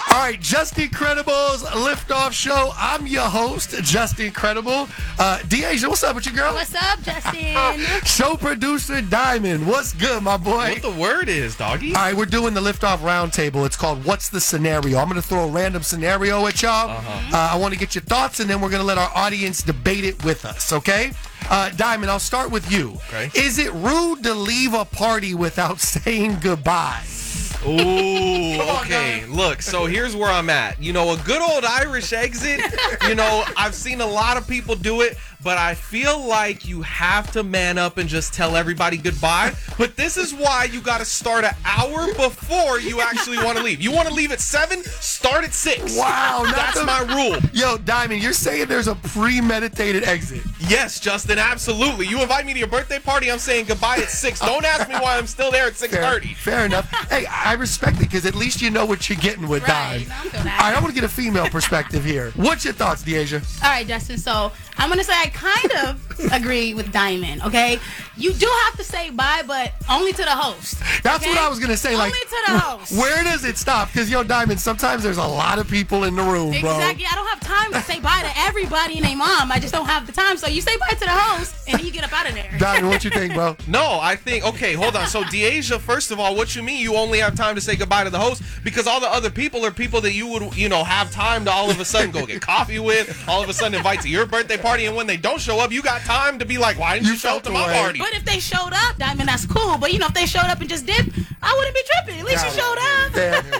All right, Just Incredible's Liftoff Show. I'm your host, Just Incredible. Deasia, what's up with you, girl? What's up, Justin? Show producer Diamond, what's good, my boy? What the word is, doggy? All right, we're doing the Liftoff Roundtable. It's called What's the Scenario? I'm going to throw a random scenario at y'all. I want to get your thoughts, and then we're going to let our audience debate it with us, okay? Diamond, I'll start with you. Okay. Is it rude to leave a party without saying goodbye? Ooh, on, okay. guys. Look, so here's where I'm at. You know, a good old Irish exit, I've seen a lot of people do it, but I feel like you have to man up and just tell everybody goodbye. But this is why you got to start an hour before you actually want to leave. You want to leave at 7, start at 6. Wow, That's my rule. Yo, Diamond, you're saying there's a premeditated exit. Yes, Justin, absolutely. You invite me to your birthday party, I'm saying goodbye at 6. Don't ask me why I'm still there at 6:30. Fair enough. Hey, I respect it because at least you know what you're getting with Right, Dime. I feel All that. right, I want to get a female perspective here. What's your thoughts, Deasia? All right, Justin. So I'm gonna say I kind of agree with Diamond. Okay, you do have to say bye, but only to the host. That's okay? what I was gonna say. Only Like, to the host. where does it stop? Because Diamond, sometimes there's a lot of people in the room, bro. Exactly. I don't have time to say bye to everybody and their mom. I just don't have the time. So you say bye to the host, and then you get up out of there. Diamond, what you think, bro? No, I think, okay, hold on. So, Deasia, first of all, what you mean you only have time to say goodbye to the host? Because all the other people are people that you would, have time to all of a sudden go get coffee with, all of a sudden invite to your birthday party, and when they don't show up, you got time to be like, why didn't you show up to my party? But if they showed up, Diamond, that's cool. But if they showed up and just dipped, I wouldn't be tripping. At least you showed up.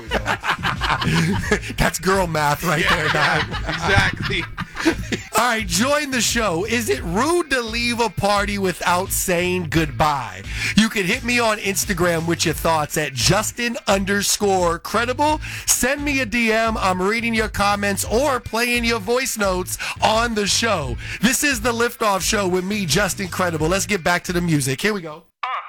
That's girl math right there, Diamond. Exactly. All right, join the show. Is it rude to leave a party without saying goodbye? You can hit me on Instagram with your thoughts at Justin_credible. Send me a DM. I'm reading your comments or playing your voice notes on the show. This is the Liftoff Show with me, Justin Credible. Let's get back to the music. Here we go.